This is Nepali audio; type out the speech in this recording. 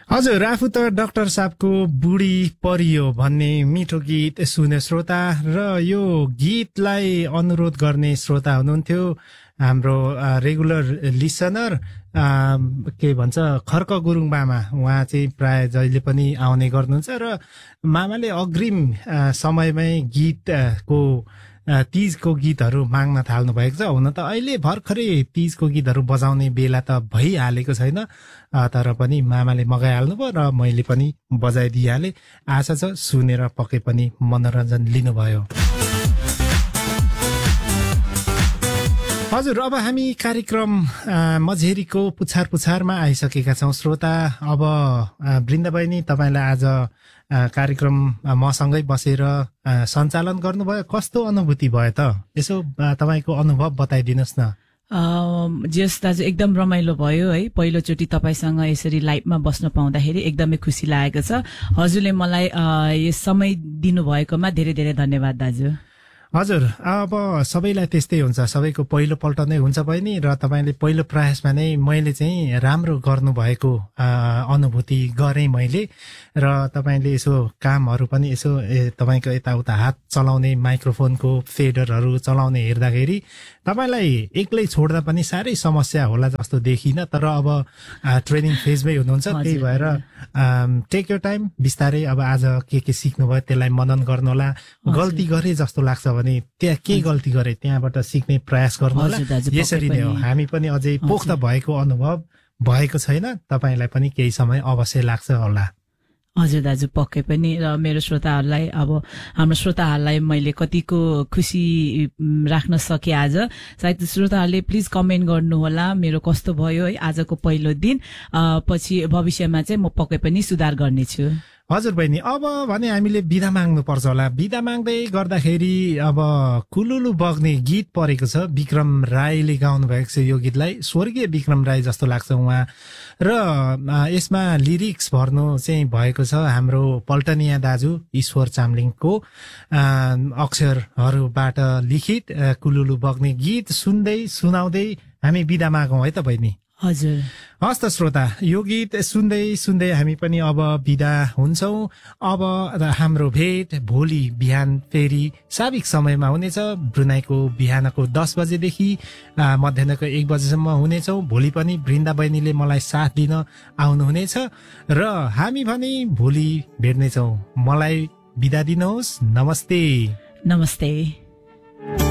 हजुर, आफू त डाक्टर साहबको बुढी परियो भन्ने मिठो गीत सुने श्रोता र यो गीतलाई अनुरोध गर्ने श्रोता हुनुहुन्थ्यो हाम्रो रेगुलर लिसनर के भन्छ खर्क गुरुङ मामा। उहाँ चाहिँ प्राय जहिले पनि आउने गर्नुहुन्छ र मामाले अग्रिम समयमै गीतको तीजको गीतहरू माग्न थाल्नु भएको छ। हुन त अहिले भर्खरै तीजको गीतहरू बजाउने बेला त भइहालेको छैन, तर पनि मामाले मगाइहाल्नु भयो र मैले पनि बजाइदिइहालेँ। आशा छ सुनेर पक्कै पनि मनोरञ्जन लिनुभयो। हजुर, अब हामी कार्यक्रम मझेरीको पुछार पुछारमा आइसकेका छौँ श्रोता। अब वृन्दा बहिनी, तपाईँलाई आज कार्यक्रम मसँगै बसेर सञ्चालन गर्नुभयो, कस्तो अनुभूति भयो त? यसो तपाईँको अनुभव बताइदिनुहोस् न। जस दाजु, एकदम रमाइलो भयो है। पहिलोचोटि तपाईँसँग यसरी लाइभमा बस्न पाउँदाखेरि एकदमै खुसी लागेको छ। हजुरले मलाई यस समय दिनुभएकोमा धेरै धेरै धन्यवाद दाजु। हजुर, अब सबैलाई त्यस्तै हुन्छ, सबैको पहिलो पल्ट नै हुन्छ बहिनी, र तपाईँले पहिलो प्रयासमा नै मैले चाहिँ राम्रो गर्नुभएको अनुभूति गरेँ मैले। र तपाईँले यसो कामहरू पनि यसो तपाईँको यताउता हात चलाउने, माइक्रोफोनको फेडरहरू चलाउने हेर्दाखेरि तपाईँलाई एक्लै छोड्दा पनि साह्रै समस्या होला जस्तो देखिनँ। तर अब ट्रेनिङ फेजमै हुनुहुन्छ, त्यही भएर टेक योर टाइम, बिस्तारै। अब आज के सिक्नुभयो त्यसलाई मनन गर्नुहोला। गल्ती गरे जस्तो लाग्छ भने त्यहाँ के गल्ती गरे त्यहाँबाट सिक्ने प्रयास गर्नुहोला। यसरी नै हो, हामी पनि अझै पोख्त भएको अनुभव भएको छैन, तपाईँलाई पनि केही समय अवश्य लाग्छ होला। हजुर दाजु, पक्कै पनि। र मेरो श्रोताहरूलाई, अब हाम्रो श्रोताहरूलाई मैले कतिको खुसी राख्न सकेँ आज। सायद श्रोताहरूले प्लिज कमेन्ट गर्नुहोला मेरो कस्तो भयो है आजको पहिलो दिन। पछि भविष्यमा चाहिँ म पक्कै पनि सुधार गर्नेछु। हजुर बहिनी, अब भने हामीले बिदा माग्नु पर्छ होला। बिदा माग्दै गर्दाखेरि अब कुलुलु बग्ने गीत परेको छ, विक्रम राईले गाउनु भएको छ यो गीतलाई। स्वर्गीय विक्रम राई जस्तो लाग्छ उहाँ। र यसमा लिरिक्स भर्नु चाहिँ भएको छ हाम्रो पल्टनिया दाजु ईश्वर चामलिङको अक्षरहरूबाट लिखित कुलुलु बग्ने गीत सुन्दै सुनाउँदै हामी बिदा मागौँ है त बहिनी। हजुर, हस् त श्रोता, यो गीत सुन्दै सुन्दै हामी पनि अब बिदा हुन्छौँ। अब हाम्रो भेट भोलि बिहान फेरि साविक समयमा हुनेछ। ब्रुनाईको बिहानको 10 बजेदेखि मध्याहको 1 बजेसम्म हुनेछौँ। भोलि पनि वृन्दा बहिनीले मलाई साथ दिन आउनुहुनेछ र हामी भने भोलि भेट्नेछौँ। मलाई बिदा दिनुहोस्। नमस्ते। नमस्ते।